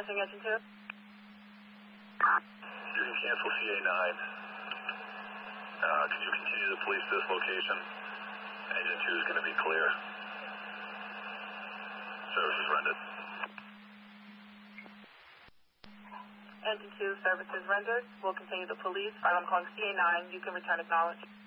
answering Engine 2. You can cancel CA9. Can you continue to police this location? Engine 2 is going to be clear. Services rendered. Engine 2, services rendered. We'll continue to police. I'm calling CA9. You can return acknowledge.